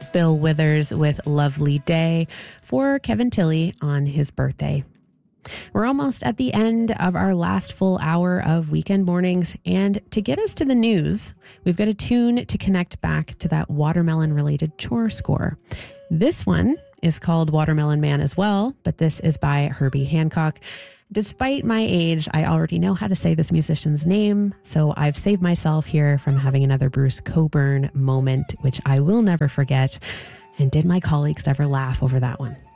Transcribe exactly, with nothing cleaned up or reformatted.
Bill Withers with Lovely Day for Kevin Tilley on his birthday. We're almost at the end of our last full hour of Weekend Mornings, and to get us to the news, we've got a tune to connect back to that watermelon-related chore score. This one is called Watermelon Man as well, but this is by Herbie Hancock. Despite my age, I already know how to say this musician's name, so I've saved myself here from having another Bruce Cockburn moment, which I will never forget. And did my colleagues ever laugh over that one?